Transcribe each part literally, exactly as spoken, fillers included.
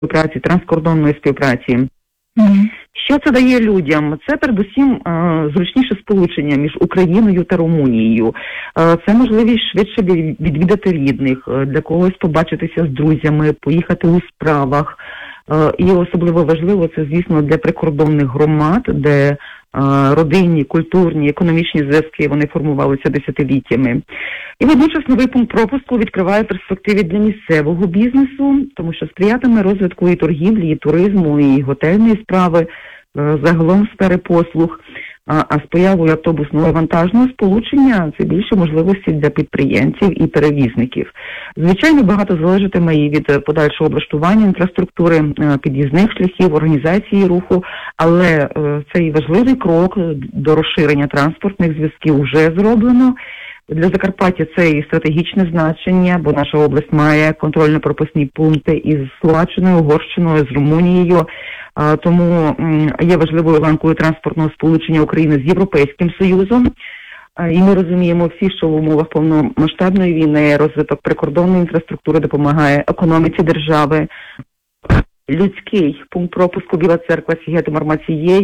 співпраці, транскордонної співпраці. Mm-hmm. Що це дає людям? Це передусім е, зручніше сполучення між Україною та Румунією. Е, це можливість швидше відвідати рідних, е, для когось побачитися з друзями, поїхати у справах. Е, і особливо важливо це, звісно, для прикордонних громад, де е, родинні, культурні, економічні зв'язки, вони формувалися десятиліттями. І водночас новий пункт пропуску відкриває перспективи для місцевого бізнесу, тому що сприятиме розвитку і торгівлі, і туризму, і готельної справи, загалом сфери послуг, а, а з появою автобусного вантажного сполучення це більше можливості для підприємців і перевізників. Звичайно, багато залежатиме і від подальшого облаштування інфраструктури, під'їзних шляхів, організації руху, але цей важливий крок до розширення транспортних зв'язків вже зроблено. Для Закарпаття це і стратегічне значення, бо наша область має контрольно-пропускні пункти із Словаччиною, Угорщиною, з Румунією. А, тому м, є важливою ланкою транспортного сполучення України з Європейським Союзом. А, і ми розуміємо всі, що в умовах повномасштабної війни розвиток прикордонної інфраструктури допомагає економіці держави. Людський пункт пропуску Біла Церква, Сігети, Мармацієй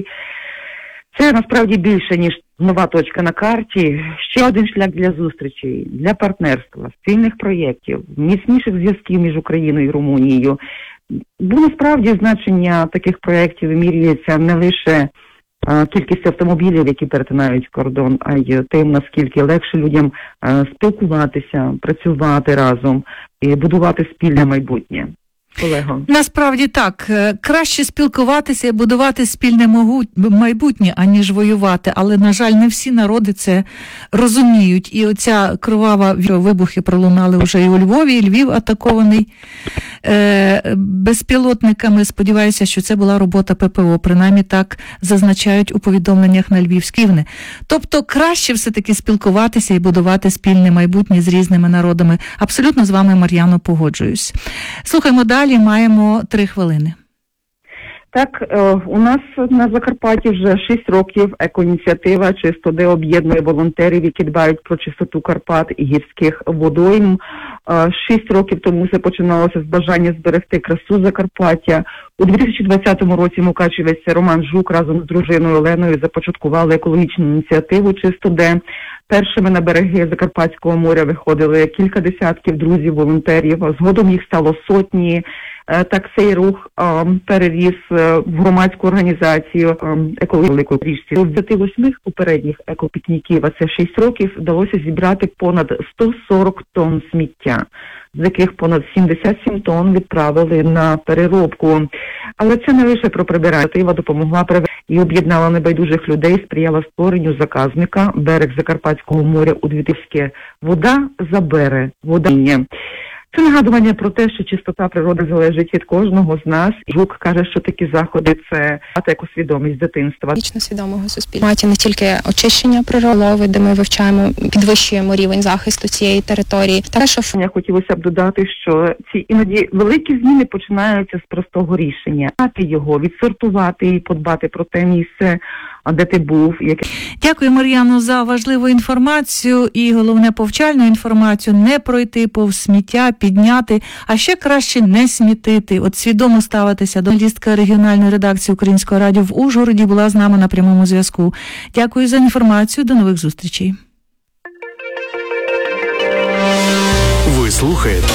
– це насправді більше, ніж нова точка на карті. Ще один шлях для зустрічей, для партнерства, спільних проєктів, міцніших зв'язків між Україною і Румунією. Бо насправді значення таких проєктів вимірюється не лише а, кількістю автомобілів, які перетинають кордон, а й тим, наскільки легше людям а, спілкуватися, працювати разом і будувати спільне майбутнє. Олего. Насправді так. Краще спілкуватися і будувати спільне майбутнє, аніж воювати. Але, на жаль, не всі народи це розуміють. І оця кривава вибухи пролунали вже і у Львові, і Львів атакований е, безпілотниками. Сподіваюся, що це була робота ППО. Принаймні так зазначають у повідомленнях на Львівській ВНИ. Тобто краще все-таки спілкуватися і будувати спільне майбутнє з різними народами. Абсолютно з вами, Мар'яно, погоджуюсь. Слухаймо далі. Маємо три хвилини. Так, у нас на Закарпатті вже шість років екоініціатива «Чисто», де об'єднує волонтерів, які дбають про чистоту Карпат і гірських водойм. Шість років тому це починалося з бажання зберегти красу Закарпаття. У дві тисячі двадцятому році мукачівець Роман Жук разом з дружиною Оленою започаткували екологічну ініціативу «Чисто», де першими на береги Закарпатського моря виходили кілька десятків друзів, волонтерів. Згодом їх стало сотні. Так цей рух а, переріс в громадську організацію екологічної річці. З двадцяти восьми попередніх екопікніків, а це шість років, вдалося зібрати понад сто сорок тонн сміття, з яких понад сімдесят сім тонн відправили на переробку. Але це не лише про прибирання. Ініціатива допомогла привести і об'єднала небайдужих людей, сприяла створенню заказника «Берег Закарпатського моря» у дві-тисячі. Вода забере, вода. Це нагадування про те, що чистота природи залежить від кожного з нас. Жук каже, що такі заходи – це екосвідомість дитинства. Вічно свідомого суспільства. Маті не тільки очищення природолови, де ми вивчаємо, підвищуємо рівень захисту цієї території. Та що я хотілося б додати, що ці іноді великі зміни починаються з простого рішення. Дати його, відсортувати і подбати про те місце, де ти був. Яке... Дякую, Мар'яно, за важливу інформацію і, головне, повчальну інформацію. Не пройти повз сміття, підняти, а ще краще не смітити. От свідомо ставитися до журналістка регіональної редакції Українського радіо в Ужгороді була з нами на прямому зв'язку. Дякую за інформацію. До нових зустрічей. Ви слухаєте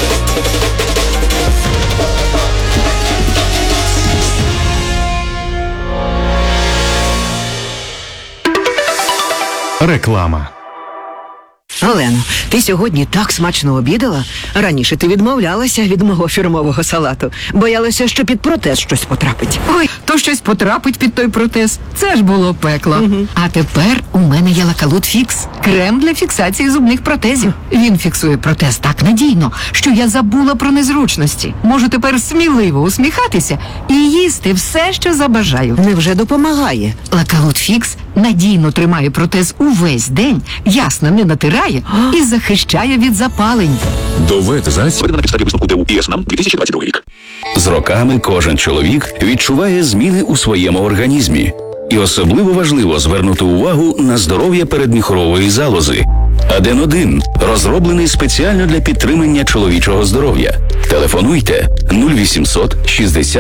реклама. Олено, ти сьогодні так смачно обідала? Раніше ти відмовлялася від мого фірмового салату. Боялася, що під протез щось потрапить. Ой, то щось потрапить під той протез. Це ж було пекло. Угу. А тепер у мене є Лакалут Фікс. Крем для фіксації зубних протезів. Він фіксує протез так надійно, що я забула про незручності. Можу тепер сміливо усміхатися і їсти все, що забажаю. Невже допомагає? Лакалут Фікс надійно тримає протез увесь день, ясно не натирає і захищає від запалень. Довед засіб на підставі висновку ДУ і ЕСНАМ дві тисячі двадцятий другий рік. З роками кожен чоловік відчуває зміни у своєму організмі. І особливо важливо звернути увагу на здоров'я передміхорової залози. Аден один розроблений спеціально для підтримання чоловічого здоров'я. Телефонуйте нуль вісімсот шістдесят